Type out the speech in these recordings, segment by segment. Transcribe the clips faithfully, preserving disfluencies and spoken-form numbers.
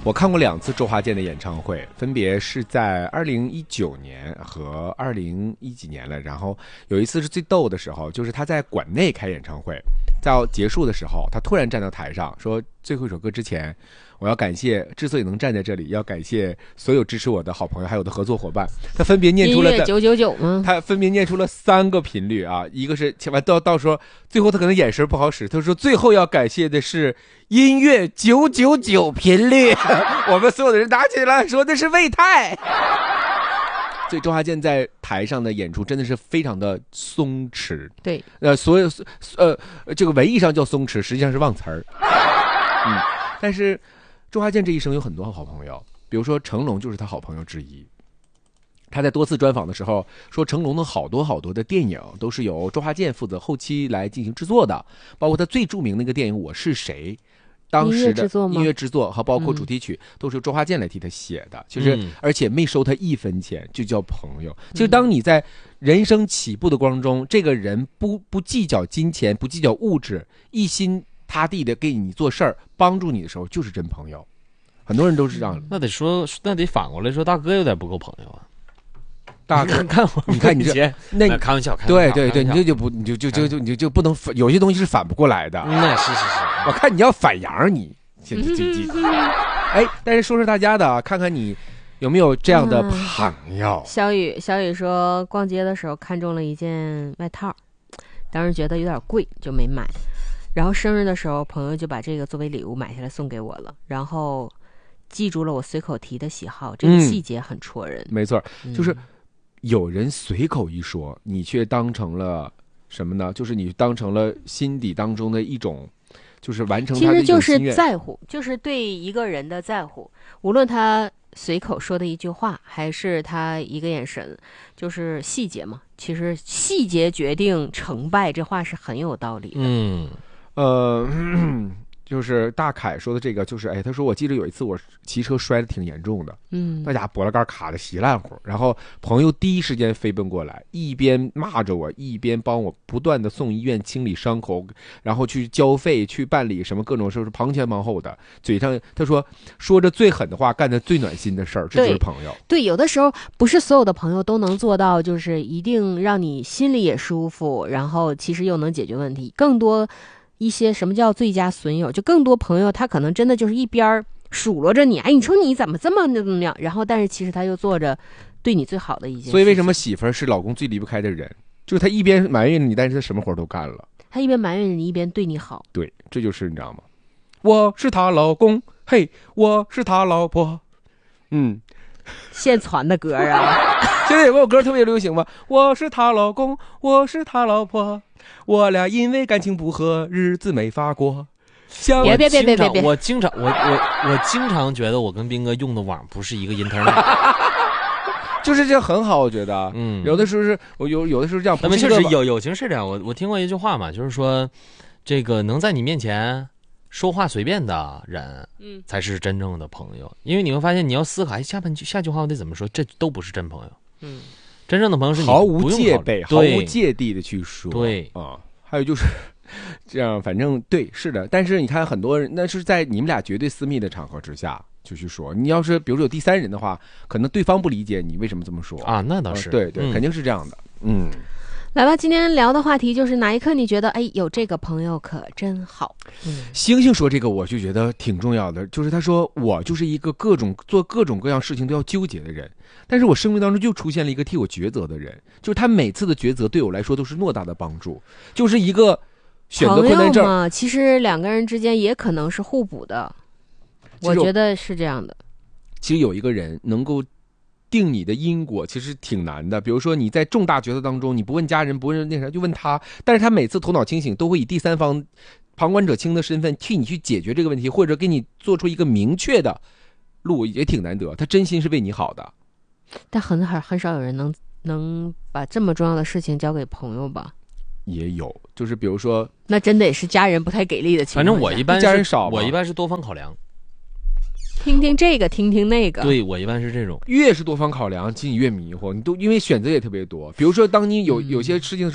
我看过两次周华健的演唱会，分别是在二零一九年和二零一几年了。然后有一次是最逗的时候，就是他在馆内开演唱会，在要结束的时候，他突然站到台上说，最后一首歌之前，我要感谢，之所以能站在这里，要感谢所有支持我的好朋友，还有我的合作伙伴。他分别念出了音乐九九九吗？ 他分别念出了三个频率啊，一个是完到到说最后他可能眼神不好使，他说最后要感谢的是音乐九九九频率。我们所有的人打起来说那是魏太。所以周华健在台上的演出真的是非常的松弛， 对， 呃，所有呃这个文艺上叫松弛，实际上是忘词儿。嗯，但是周华健这一生有很多好朋友，比如说成龙就是他好朋友之一。他在多次专访的时候说，成龙的好多好多的电影都是由周华健负责后期来进行制作的，包括他最著名的那个电影《我是谁》。当时的音乐制作和包括主题曲都是周华健来替他写的，其实、嗯、而且没收他一分钱，就叫朋友。就当你在人生起步的过程中，这个人不不计较金钱，不计较物质，一心他地的给你做事儿，帮助你的时候，就是真朋友。很多人都是这样、嗯、 那得说，那得反过来说，大哥有点不够朋友啊。 大哥， 看我， 你看你这，那开玩笑，开玩笑， 对对对，你就就不，你就就就就你就就不能，有些东西是反不过来的。 那是是是， 我看你要反阳，你现在经济。哎，但是说说大家的啊，看看你有没有这样的朋友。 嗯、小雨，小雨说，逛街的时候看中了一件外套，当时觉得有点贵，就没买。然后生日的时候，朋友就把这个作为礼物买下来送给我了，然后记住了我随口提的喜好，这个细节很戳人。 嗯、没错，就是。有人随口一说，你却当成了什么呢？就是你当成了心底当中的一种，就是完成他的一种心愿。 其实就是在乎，就是对一个人的在乎，无论他随口说的一句话，还是他一个眼神，就是细节嘛。其实细节决定成败，这话是很有道理的。 嗯， 呃。就是大凯说的这个，就是哎，他说我记得有一次我骑车摔得挺严重的， 嗯， 那家脖子盖卡得稀烂乎，然后朋友第一时间飞奔过来，一边骂着我，一边帮我不断的送医院清理伤口，然后去交费去办理什么各种事，是旁前忙后的，嘴上他说说着最狠的话，干着最暖心的事儿，这就是朋友。 对，对，有的时候不是所有的朋友都能做到，就是一定让你心里也舒服，然后其实又能解决问题，更多。一些什么叫最佳损友，就更多朋友他可能真的就是一边数落着你，哎，你说你怎么这么怎么样，然后但是其实他又做着对你最好的一件事。 所以为什么媳妇儿是老公最离不开的人？就是他一边埋怨你，但是他什么活都干了。 他一边埋怨你，一边对你好。 对，这就是你知道吗？我是他老公，嘿，我是他老婆。嗯， 现传的歌啊。 现在有个歌特别流行吗？我是他老公，我是他老婆。我俩因为感情不和，日子没法过。 别别别别别别！ 我经常我我我经常觉得我跟斌哥用的网不是一个 internet， 就是这很好，我觉得， 嗯， 有的时候是我有有的时候这样， 那么确实有友情是这样。我我听过一句话嘛，就是说，这个能在你面前说话随便的人，嗯，才是真正的朋友。因为你会发现，你要思考，哎，下半句下句话我得怎么说，这都不是真朋友， 嗯。 真正的朋友是你毫无戒备、毫无芥蒂的去说。 对啊，还有就是这样，反正对，是的。但是你看，很多人那是在你们俩绝对私密的场合之下就去说。你要是比如说有第三人的话，可能对方不理解你为什么这么说啊，那倒是， 啊、对对、嗯，肯定是这样的。嗯， 来吧，今天聊的话题就是哪一刻你觉得哎有这个朋友可真好。 嗯，星星说这个我就觉得挺重要的，就是他说我就是一个各种做各种各样事情都要纠结的人。但是我生命当中就出现了一个替我抉择的人，就是他每次的抉择对我来说都是莫大的帮助，就是一个选择困难症嘛。其实两个人之间也可能是互补的，我觉得是这样的。 其实有一个人能够定你的因果，其实挺难的。比如说你在重大决策当中，你不问家人，不问那啥，就问他，但是他每次头脑清醒，都会以第三方旁观者清的身份替你去解决这个问题，或者给你做出一个明确的路，也挺难得。他真心是为你好的。 但很很很少有人能能把这么重要的事情交给朋友吧？ 也有，就是比如说， 那真得是家人不太给力的情况下。 反正我一般家人少， 我一般是多方考量， 听听这个，听听那个。 对，我一般是这种， 越是多方考量，其实你越迷糊，你都因为选择也特别多。比如说，当你有有些事情说，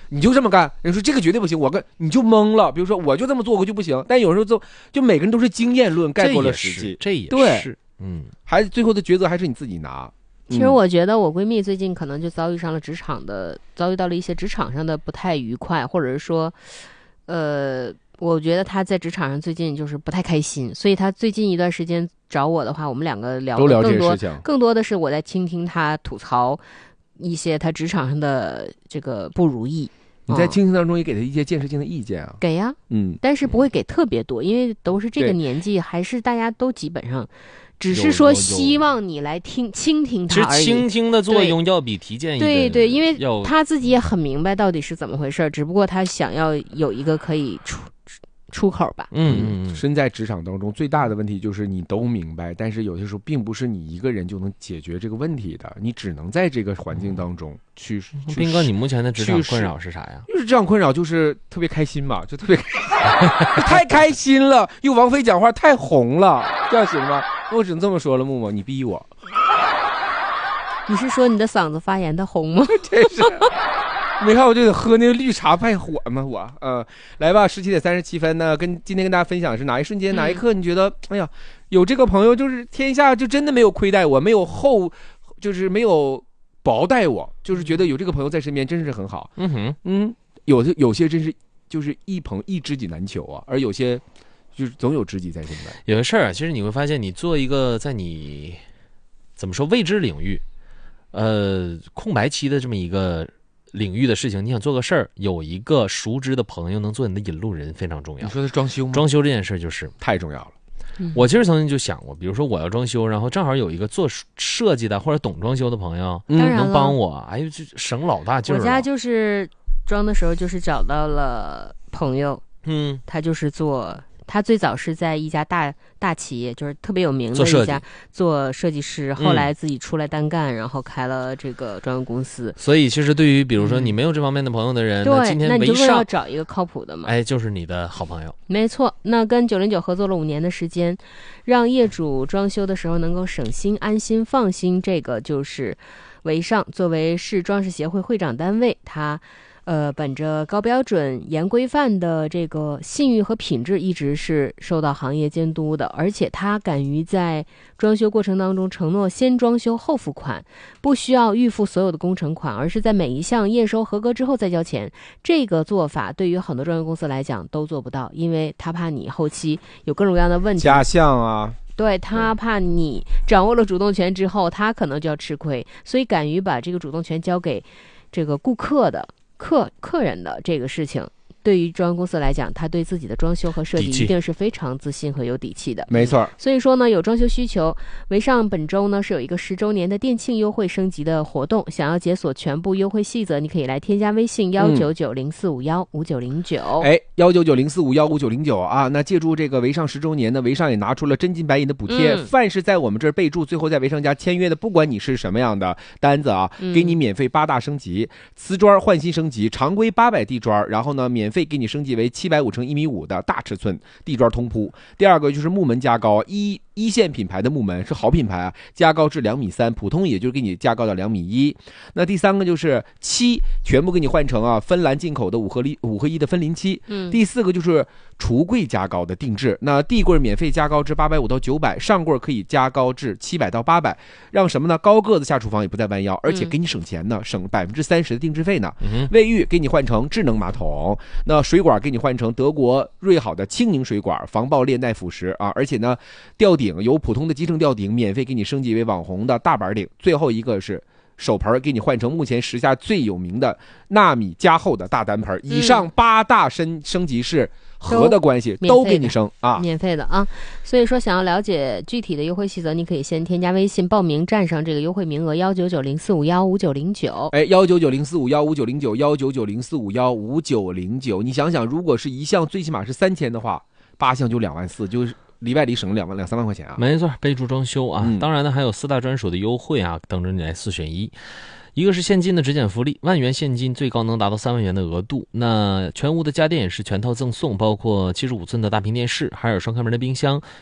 你就这么干，人说这个绝对不行，我跟你就懵了。比如说我就这么做过就不行，但有时候就就每个人都是经验论盖过了实际， 这也是， 对， 是嗯， 还最后的抉择还是你自己拿。 其实我觉得我闺蜜最近可能就遭遇上了职场的，遭遇到了一些职场上的不太愉快，或者是说，呃，我觉得她在职场上最近就是不太开心，所以她最近一段时间找我的话，我们两个聊的更多，更多的是我在倾听她吐槽一些她职场上的这个不如意。 你在倾听当中也给她一些建设性的意见啊？ 给呀，嗯，但是不会给特别多，因为都是这个年纪，还是大家都基本上。只是说希望你来听倾听他而已， 其实倾听的作用要比提建议对对，因为他自己也很明白到底是怎么回事，只不过他想要有一个可以出出口吧。 嗯嗯，身在职场当中最大的问题就是你都明白，但是有些时候并不是你一个人就能解决这个问题的，你只能在这个环境当中去。 嗯、斌哥，你目前的职场困扰是啥呀？ 就是职场困扰就是特别开心嘛，就特别太开心了，用王菲讲话太红了，这样行吗？我只能这么说了，木木，你逼我。 你是说你的嗓子发炎的红吗？ 真是，没看我就得喝那个绿茶败火吗？我，呃，来吧，十七点三十七分呢，跟今天跟大家分享的是哪一瞬间、嗯、哪一刻，你觉得，哎呀，有这个朋友，就是天下就真的没有亏待我，没有后，就是没有薄待我，就是觉得有这个朋友在身边，真是很好。 嗯哼， 嗯，有的有些真是就是一朋一知己难求啊，而有些。就是总有知己在身边。 有个事儿啊，其实你会发现，你做一个在你怎么说未知领域，呃，空白期的这么一个领域的事情，你想做个事儿，有一个熟知的朋友能做你的引路人非常重要。 你说的装修吗？ 装修这件事就是太重要了。 嗯、 我其实曾经就想过，比如说我要装修，然后正好有一个做设计的或者懂装修的朋友， 嗯、 能帮我，哎呦，就省老大劲儿了。 我家就是装的时候，就是找到了朋友， 嗯， 他就是做。他最早是在一家大大企业，就是特别有名的一家做设计师，后来自己出来单干，嗯、然后开了这个装修公司。 所以其实对于比如说你没有这方面的朋友的人， 对、嗯， 那今天那你就上要找一个靠谱的嘛， 哎，就是你的好朋友。 没错，那跟九零九合作了五年的时间，让业主装修的时候能够省心、安心、放心，这个就是维尚作为市装饰协会会长单位，他。呃，本着高标准、严规范的这个信誉和品质，一直是受到行业监督的。而且他敢于在装修过程当中承诺先装修后付款，不需要预付所有的工程款，而是在每一项验收合格之后再交钱。这个做法对于很多装修公司来讲都做不到，因为他怕你后期有各种各样的问题， 假象啊。 对，他怕你掌握了主动权之后，他可能就要吃亏，所以敢于把这个主动权交给这个顾客的。客客人的这个事情，对于装修公司来讲，他对自己的装修和设计一定是非常自信和有底气的。 没错。 所以说呢，有装修需求，维尚本周呢是有一个十周年的店庆优惠升级的活动，想要解锁全部优惠细则，你可以来添加微信幺九九零四五幺五九零九。 哎，幺九九零四五幺五九零九啊！那借助这个维尚十周年呢，维尚也拿出了真金白银的补贴， 嗯、 凡是在我们这儿备注，最后在维尚家签约的，不管你是什么样的单子啊， 嗯、 给你免费八大升级，瓷砖换新升级，常规八百地砖，然后呢，免费给你升级为七百五乘一米五的大尺寸地砖通铺。第二个就是木门加高，一一线品牌的木门是好品牌啊，加高至两米三，普通也就是给你加高到两米一。那第三个就是漆，全部给你换成啊芬兰进口的五合一五合一的芬林漆。 嗯， 第四个就是橱柜加高的定制，那地柜免费加高至八百五到九百，上柜可以加高至七百到八百，让什么呢？高个子下厨房也不再弯腰，而且给你省钱呢，省百分之三十的定制费呢。 嗯、 卫浴给你换成智能马桶，那水管给你换成德国瑞好的轻凝水管，防爆裂耐腐蚀啊，而且呢，吊顶由普通的集成吊顶免费给你升级为网红的大板顶。最后一个是手盆给你换成目前时下最有名的纳米加厚的大单盆。以上八大升升级是和的关系 都, 都给你升啊， 免费的啊。所以说想要了解具体的优惠细则，你可以先添加微信报名，占上这个优惠名额幺九九零四五幺五九零九。 哎，幺九九零四五幺五九零九，幺九九零四五幺五九零九。你想想，如果是一项最起码是三千的话，八项就两万四，就是里外里省两万两三万块钱啊。 没错，备注装修啊、 嗯、 当然呢还有四大专属的优惠啊，等着你来四选一。一个是现金的直减福利，万元现金最高能达到三万元的额度。那全屋的家电也是全套赠送，包括七十五寸的大屏电视，海尔双开门的冰箱，